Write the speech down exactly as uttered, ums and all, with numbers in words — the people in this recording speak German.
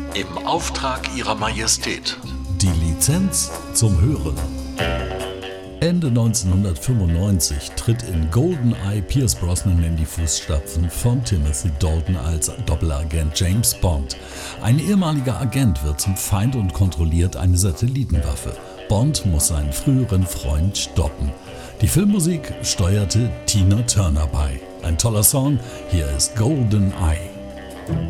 Im Auftrag Ihrer Majestät. Die Lizenz zum Hören. Ende neunzehnhundertfünfundneunzig tritt in GoldenEye Pierce Brosnan in die Fußstapfen von Timothy Dalton als Doppelagent James Bond. Ein ehemaliger Agent wird zum Feind und kontrolliert eine Satellitenwaffe. Bond muss seinen früheren Freund stoppen. Die Filmmusik steuerte Tina Turner bei. Ein toller Song, hier ist GoldenEye.